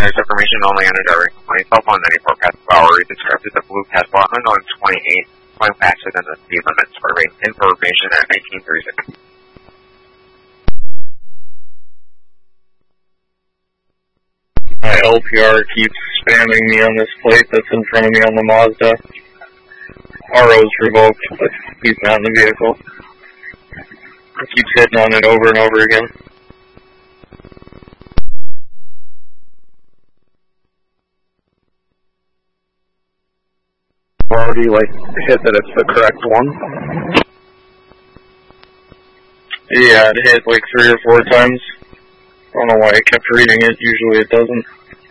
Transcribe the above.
There's information only on a driver complaint. Cell phone 94 past Bowery described as a blue Tesla unknown 28, going faster than the speed limits for information at 1936. My LPR keeps spamming me on this plate that's in front of me on the Mazda. RO's revoked, but he's not in the vehicle. He keeps hitting on it over and over again. Already hit that it's the correct one? Yeah, it hit 3 or 4 times. I don't know why I kept reading it, usually it doesn't.